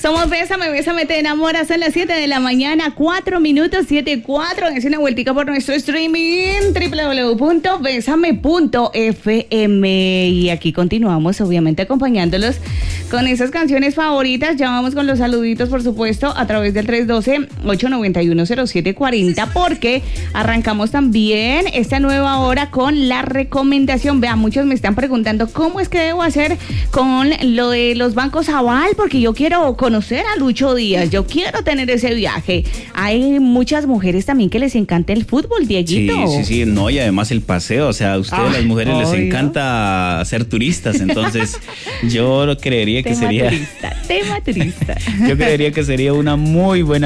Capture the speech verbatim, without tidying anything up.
Somos Bésame, Bésame, te enamoras. Son las siete de la mañana, cuatro minutos, siete, cuatro. Es una vueltica por nuestro streaming, doble u doble u doble u punto besame punto efe eme. Y aquí continuamos, obviamente, acompañándolos con esas canciones favoritas. Ya vamos con los saluditos, por supuesto, a través del tres uno dos, ocho nueve uno, cero siete cuatro cero, porque arrancamos también esta nueva hora con la recomendación. Vean, muchos me están preguntando cómo es que debo hacer con lo de los bancos Aval, porque yo quiero conocer a Lucho Díaz, yo quiero tener ese viaje. Hay muchas mujeres también que les encanta el fútbol, Dieguito. Sí, sí, sí, no, y además el paseo, o sea, a ustedes, ah, las mujeres, obvio, les encanta ser turistas, entonces yo creería que tema sería... Turista, tema turista. Yo creería que sería una muy buena